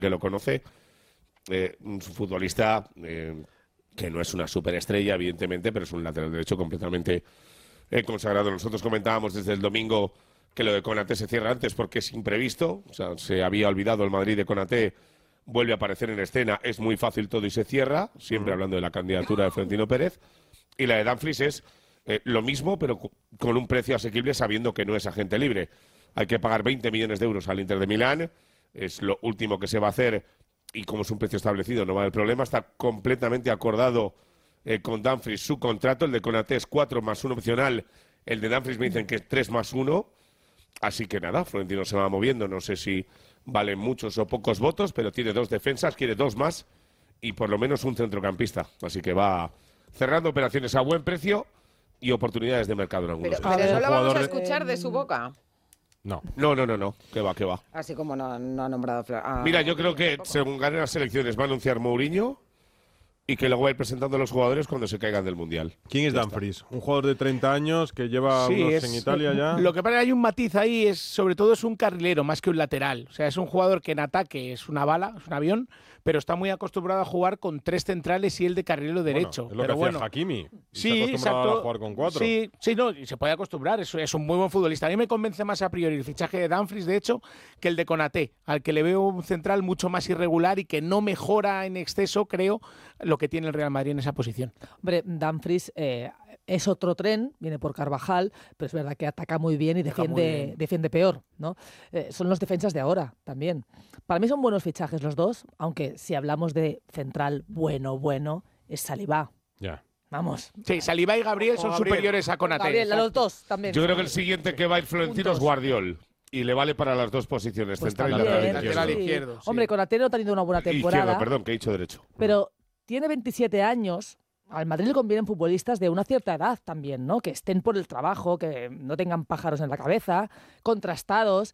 que lo conoce, un futbolista que no es una superestrella, evidentemente, pero es un lateral derecho completamente consagrado. Nosotros comentábamos desde el domingo que lo de Konaté se cierra antes porque es imprevisto, o sea, se había olvidado el Madrid de Konaté, vuelve a aparecer en escena, es muy fácil todo y se cierra, siempre hablando de la candidatura de Florentino Pérez, y la de Dumfries es lo mismo, pero con un precio asequible sabiendo que no es agente libre. Hay que pagar 20 millones de euros al Inter de Milán, es lo último que se va a hacer, y como es un precio establecido no va a haber problema, está completamente acordado con Dumfries su contrato, el de Konaté es 4 más 1 opcional, el de Dumfries me dicen que es 3 más 1, así que nada, Florentino se va moviendo, no sé si valen muchos o pocos votos, pero tiene 2 defensas, quiere 2 más y por lo menos un centrocampista, así que va cerrando operaciones a buen precio y oportunidades de mercado en algunos casos. Pero no lo vamos a escuchar de su boca. No, que va. Así como no ha nombrado Mira, yo creo que según ganen las elecciones va a anunciar Mourinho y que luego va a ir presentando a los jugadores cuando se caigan del Mundial. ¿Quién es Dumfries? Un jugador de 30 años que lleva unos en Italia ya. Lo que pasa es que hay un matiz ahí, sobre todo es un carrilero más que un lateral. O sea, es un jugador que en ataque es una bala, es un avión, pero está muy acostumbrado a jugar con 3 centrales y el de carrilero derecho. Es lo que hacía Hakimi. Sí, exacto. A jugar con 4. Sí, no, y se puede acostumbrar, es un muy buen futbolista. A mí me convence más a priori el fichaje de Dumfries, de hecho, que el de Konaté, al que le veo un central mucho más irregular y que no mejora en exceso, creo, lo que tiene el Real Madrid en esa posición. Hombre, Dumfries es otro tren, viene por Carvajal, pero es verdad que ataca muy bien y defiende peor, ¿no? Son los defensas de ahora también. Para mí son buenos fichajes los dos, aunque si hablamos de central bueno, es Saliba. Ya. Vamos. Sí, Saliba y Gabriel son superiores a Konaté. Gabriel, a los dos también. Yo creo que el siguiente que va a ir Florentino es Guardiol. Y le vale para las 2 posiciones, Pues central también, y lateral izquierdo. Sí. Hombre, Konaté no ha tenido una buena temporada. Izquierdo, perdón, que he dicho derecho. Pero tiene 27 años. Al Madrid le convienen futbolistas de una cierta edad también, ¿no? Que estén por el trabajo, que no tengan pájaros en la cabeza, contrastados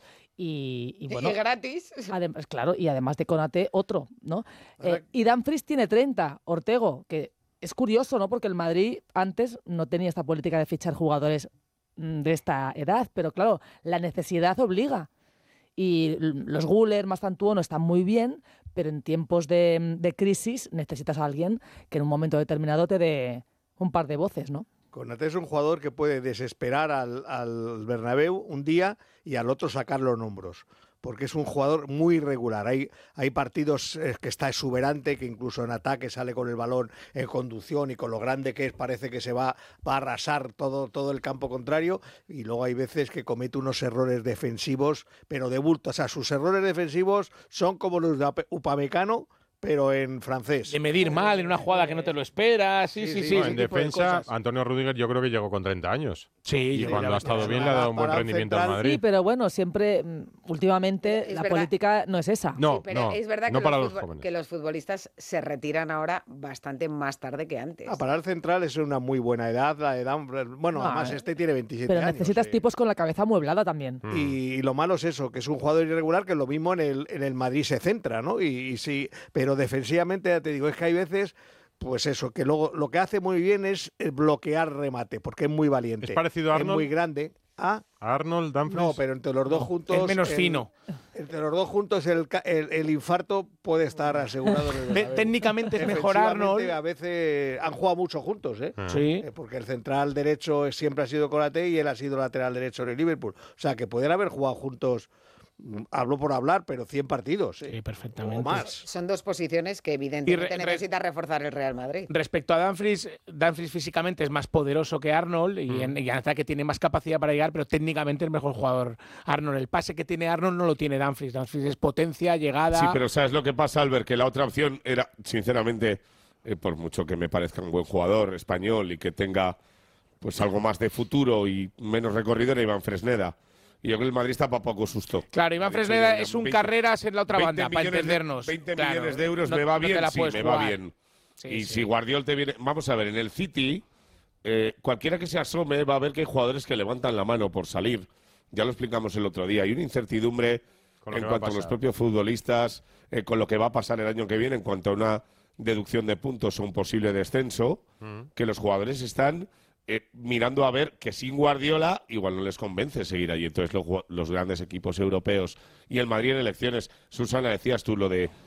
y bueno. Y gratis. Además, claro, y además de Konaté, otro, ¿no? Y Dumfries tiene 30, Ortego, que es curioso, ¿no? Porque el Madrid antes no tenía esta política de fichar jugadores de esta edad, pero claro, la necesidad obliga. Y los Güler, Mastantuono están muy bien, pero en tiempos de crisis necesitas a alguien que en un momento determinado te dé un par de voces, ¿no? Konaté es un jugador que puede desesperar al Bernabéu un día y al otro sacarlo en hombros, porque es un jugador muy irregular. Hay partidos que está exuberante, que incluso en ataque sale con el balón en conducción y con lo grande que es parece que se va a arrasar todo el campo contrario, y luego hay veces que comete unos errores defensivos, pero de bulto. O sea, sus errores defensivos son como los de Upamecano, pero en francés. De medir mal en una jugada que no te lo esperas. Sí. No, en defensa, Antonio Rüdiger yo creo que llegó con 30 años. Sí, y cuando ha estado bien le ha dado un buen rendimiento al Madrid. Sí, pero bueno, siempre, últimamente, la política no es esa. No, pero es verdad no que los futbolistas se retiran ahora bastante más tarde que antes. Para el central es una muy buena edad, la edad. Bueno, además tiene 27 años. Pero necesitas tipos con la cabeza amueblada también. Y lo malo es eso, que es un jugador irregular, que lo mismo en el Madrid se centra, ¿no? Y sí, pero defensivamente, ya te digo, es que hay veces, pues eso, que luego lo que hace muy bien es bloquear remate, porque es muy valiente. ¿Es parecido a Arnold? Es muy grande. ¿A Arnold, Dumfries? No, pero entre los dos juntos... Es menos fino. Entre los dos juntos el infarto puede estar asegurado. Técnicamente es mejor Arnold. A veces han jugado mucho juntos, ¿eh? Sí. Porque el central derecho siempre ha sido Konaté y él ha sido lateral derecho en el Liverpool. O sea, que pueden haber jugado juntos... Hablo por hablar, pero 100 partidos. Sí, perfectamente. O más. Son 2 posiciones que evidentemente necesita reforzar el Real Madrid. Respecto a Dumfries físicamente es más poderoso que Arnold y en ataque tiene más capacidad para llegar, pero técnicamente es mejor jugador Arnold. El pase que tiene Arnold no lo tiene Dumfries. Dumfries es potencia, llegada... Sí, pero ¿sabes lo que pasa, Albert? Que la otra opción era, sinceramente, por mucho que me parezca un buen jugador español y que tenga pues algo más de futuro y menos recorrido, era Iván Fresneda. Y yo creo que el Madrid está para poco susto. Claro, Iván Fresneda es un carreras en la otra banda, para entendernos. 20 millones de euros, ¿me va bien? Sí, me va bien. Y si Guardiol te viene... Vamos a ver, en el City, cualquiera que se asome va a ver que hay jugadores que levantan la mano por salir. Ya lo explicamos el otro día. Hay una incertidumbre en cuanto a los propios futbolistas, con lo que va a pasar el año que viene, en cuanto a una deducción de puntos o un posible descenso, que los jugadores están mirando a ver que sin Guardiola igual no les convence seguir allí. Entonces los grandes equipos europeos y el Madrid en elecciones. Susana, decías tú lo de